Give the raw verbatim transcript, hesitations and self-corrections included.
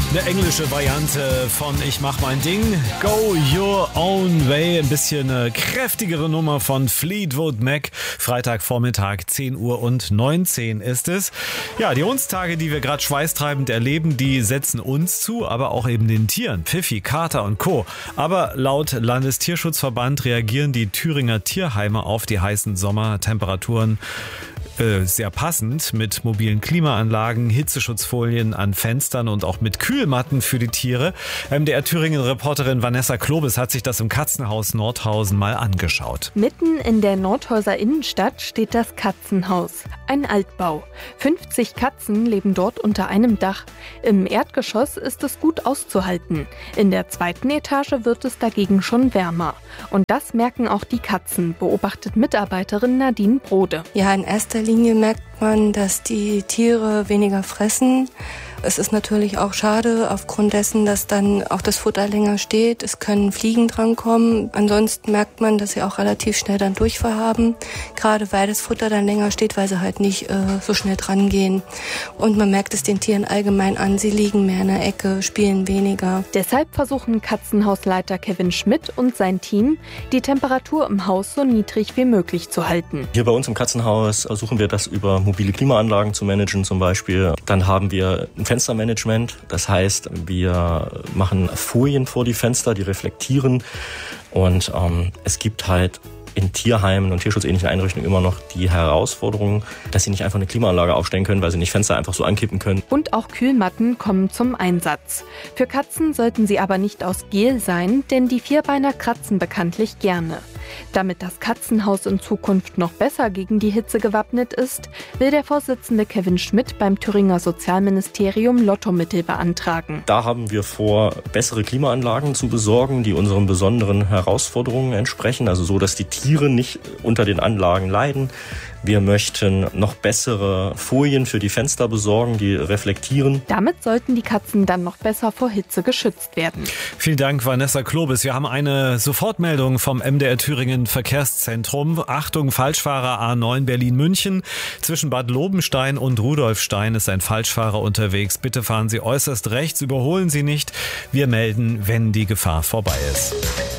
Eine englische Variante von Ich mach mein Ding, Go Your Own Way, ein bisschen eine kräftigere Nummer von Fleetwood Mac. Freitagvormittag, zehn Uhr und neunzehn ist es. Ja, die Hundstage, die wir gerade schweißtreibend erleben, die setzen uns zu, aber auch eben den Tieren, Pfiffi, Kater und Co. Aber laut Landestierschutzverband reagieren die Thüringer Tierheime auf die heißen Sommertemperaturen sehr passend mit mobilen Klimaanlagen, Hitzeschutzfolien an Fenstern und auch mit Kühlmatten für die Tiere. M D R-Thüringen-Reporterin Vanessa Klobes hat sich das im Katzenhaus Nordhausen mal angeschaut. Mitten in der Nordhauser Innenstadt steht das Katzenhaus, ein Altbau. fünfzig Katzen leben dort unter einem Dach. Im Erdgeschoss ist es gut auszuhalten. In der zweiten Etage wird es dagegen schon wärmer. Und das merken auch die Katzen, beobachtet Mitarbeiterin Nadine Brode. Ja, in erster Linie merkt man, dass die Tiere weniger fressen. Es ist natürlich auch schade aufgrund dessen, dass dann auch das Futter länger steht. Es können Fliegen drankommen. Ansonsten merkt man, dass sie auch relativ schnell dann Durchfall haben. Gerade weil das Futter dann länger steht, weil sie halt nicht äh, so schnell dran gehen. Und man merkt es den Tieren allgemein an. Sie liegen mehr in der Ecke, spielen weniger. Deshalb versuchen Katzenhausleiter Kevin Schmidt und sein Team, die Temperatur im Haus so niedrig wie möglich zu halten. Hier bei uns im Katzenhaus versuchen wir das über mobile Klimaanlagen zu managen zum Beispiel. Dann haben wir ein Fenstermanagement. Das heißt, wir machen Folien vor die Fenster, die reflektieren. Und ähm, es gibt halt in Tierheimen und tierschutzähnlichen Einrichtungen immer noch die Herausforderung, dass sie nicht einfach eine Klimaanlage aufstellen können, weil sie nicht Fenster einfach so ankippen können. Und auch Kühlmatten kommen zum Einsatz. Für Katzen sollten sie aber nicht aus Gel sein, denn die Vierbeiner kratzen bekanntlich gerne. Damit das Katzenhaus in Zukunft noch besser gegen die Hitze gewappnet ist, will der Vorsitzende Kevin Schmidt beim Thüringer Sozialministerium Lottomittel beantragen. Da haben wir vor, bessere Klimaanlagen zu besorgen, die unseren besonderen Herausforderungen entsprechen, also so, dass die Tiere nicht unter den Anlagen leiden. Wir möchten noch bessere Folien für die Fenster besorgen, die reflektieren. Damit sollten die Katzen dann noch besser vor Hitze geschützt werden. Vielen Dank, Vanessa Klobes. Wir haben eine Sofortmeldung vom M D R Thüringen Verkehrszentrum. Achtung, Falschfahrer A neun Berlin-München. Zwischen Bad Lobenstein und Rudolfstein ist ein Falschfahrer unterwegs. Bitte fahren Sie äußerst rechts, überholen Sie nicht. Wir melden, wenn die Gefahr vorbei ist.